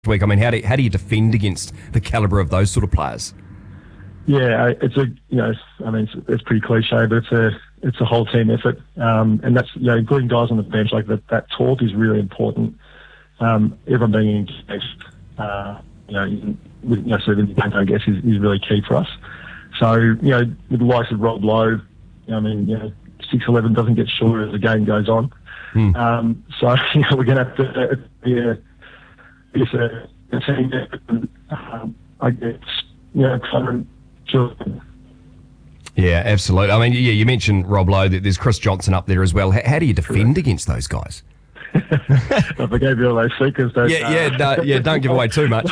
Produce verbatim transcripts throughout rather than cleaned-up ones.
week. I mean, how do, how do you defend against the calibre of those sort of players? Yeah, it's a you know, I mean, it's, it's pretty cliche, but it's a it's a whole team effort, um, and that's you know, including guys on the bench. Like that, that talk is really important. Um, everyone being engaged, uh, you know, in, with, you know, sort of in the game, I guess, is, is really key for us. So you know, with the likes of Rob Lowe, I mean, you know, six eleven doesn't get shorter as the game goes on. Hmm. Um, so you know, we're going to have to uh, yeah. It's a, a team that um, I guess, you know, current children. Yeah, absolutely. I mean, yeah, you mentioned Rob Lowe. There's Chris Johnson up there as well. How, how do you defend Correct. against those guys? I forgave you all those secrets. Don't, yeah, yeah, no, yeah. Don't give away too much.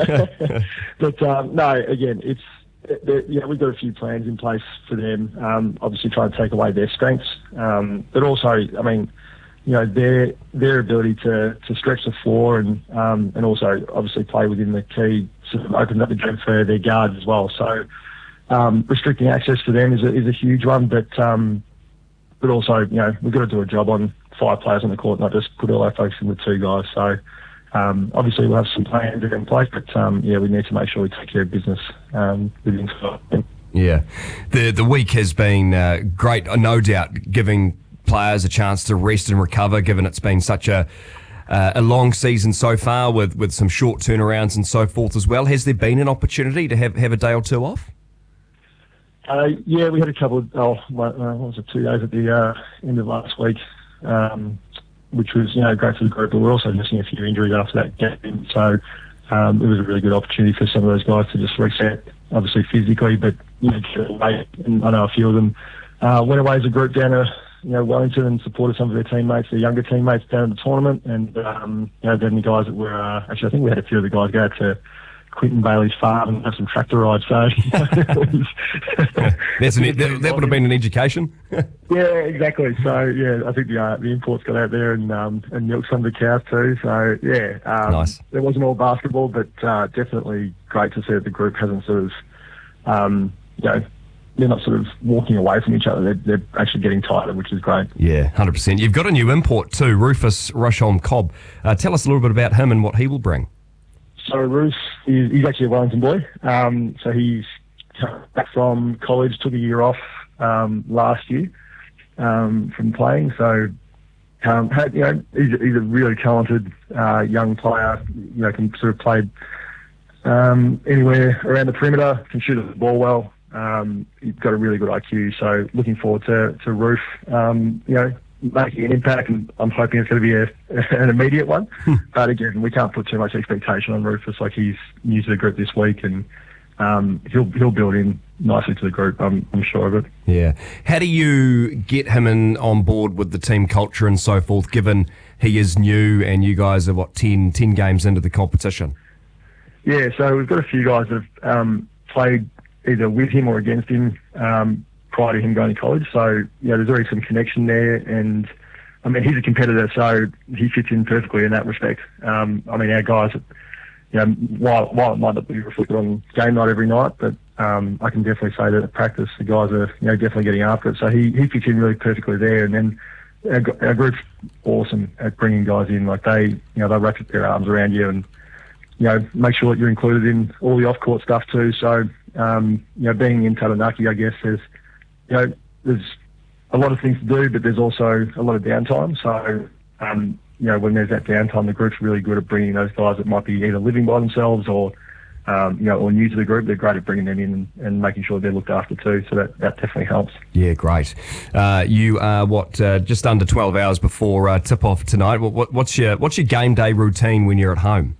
But um, no, again, it's it, yeah, we've got a few plans in place for them. Um, obviously, trying to take away their strengths, um, but also, I mean. You know, their their ability to, to stretch the floor and um, and also obviously play within the key sort of opens up the game for their guards as well. So um, restricting access to them is a, is a huge one, but um, but also you know we've got to do a job on five players on the court, not just put all our focus in with two guys. So um, obviously we'll have some plans in place, but um, yeah, we need to make sure we take care of business um, within. Yeah, the the week has been uh, great, no doubt, giving players a chance to rest and recover, given it's been such a uh, a long season so far with, with some short turnarounds and so forth as well. Has there been an opportunity to have, have a day or two off? Uh, yeah, we had a couple of, oh, what, uh, what was it, two days at the uh, end of last week, um, which was, you know, great for the group, but we're also missing a few injuries after that game. So um, it was a really good opportunity for some of those guys to just reset, obviously physically, but, you know, get away. And I know a few of them uh, went away as a group down to you know, Wellington and supported some of their teammates, their younger teammates down at the tournament. And, um, you know, then the guys that were, uh, actually, I think we had a few of the guys go to Quinton Bailey's farm and have some tractor rides. So, That's an, that, that would have been an education. Yeah, exactly. So, yeah, I think the, uh, the imports got out there and, um, and milked some of the cows too. So, yeah, um, nice. It wasn't all basketball, but, uh, definitely great to see that the group hasn't sort of, um, you know, they're not sort of walking away from each other. They're, they're actually getting tighter, which is great. Yeah, one hundred percent. You've got a new import too, Rufus Rushholm-Cobb. Uh, tell us a little bit about him and what he will bring. So Rufus, is, he's actually a Wellington boy. Um, so he's come back from college, took a year off um, last year um, from playing. So um, had, you know, he's, he's a really talented uh, young player. You know, can sort of play um, anywhere around the perimeter, can shoot the ball well. Um, he's got a really good I Q, so looking forward to, to Roof, um, you know, making an impact, and I'm hoping it's going to be a, an immediate one. But again, we can't put too much expectation on Rufus. Like, he's new to the group this week, and um, he'll he'll build in nicely to the group. I'm I'm sure of it. Yeah. How do you get him in on board with the team culture and so forth, given he is new and you guys are what ten, ten games into the competition? Yeah. So we've got a few guys that have um, played either with him or against him um, prior to him going to college. So, you know, there's already some connection there. And, I mean, he's a competitor, so he fits in perfectly in that respect. Um, I mean, our guys, you know, while, while it might not be reflected on game night every night, but um, I can definitely say that at practice the guys are, you know, definitely getting after it. So he, he fits in really perfectly there. And then our, our group's awesome at bringing guys in. Like, they, you know, they wrap their arms around you and, you know, make sure that you're included in all the off-court stuff too. So, um, you know, being in Taranaki, I guess, there's, you know, there's a lot of things to do, but there's also a lot of downtime. So, um, you know, when there's that downtime, the group's really good at bringing those guys that might be either living by themselves or, um, you know, or new to the group. They're great at bringing them in and, and making sure they're looked after too. So that, that definitely helps. Yeah, great. Uh, you are what uh, just under twelve hours before uh, tip-off tonight. What, what, what's your what's your game day routine when you're at home?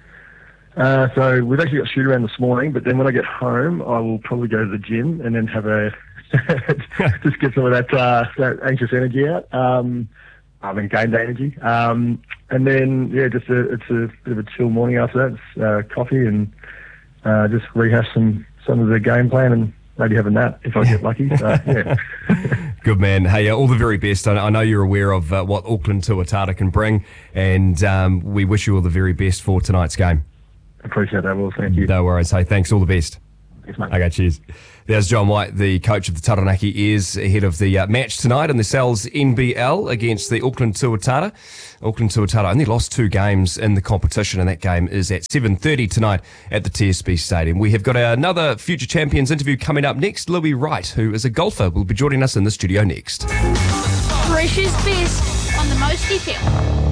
Uh, so we've actually got shoot around this morning, but then when I get home, I will probably go to the gym and then have a just get some of that uh, that anxious energy out. Um, I mean, game day energy. Um, and then yeah, just a, it's a bit of a chill morning after that. It's uh, coffee and uh, just rehash some some of the game plan and maybe have a nap if I get lucky. So, yeah. Good man. Hey, uh, all the very best. I, I know you're aware of uh, what Auckland Tuatara can bring, and um, we wish you all the very best for tonight's game. Appreciate that, Will. Thank you. No worries. Hey, thanks. All the best. Thanks, mate. Okay, cheers. There's John White, the coach of the Taranaki Airs, ahead of the uh, match tonight in the Sal's N B L against the Auckland Tuatara. Auckland Tuatara only lost two games in the competition, and that game is at seven thirty tonight at the T S B Stadium. We have got another Future Champions interview coming up next. Louis Wright, who is a golfer, will be joining us in the studio next. Fresh's Best on the Most F M.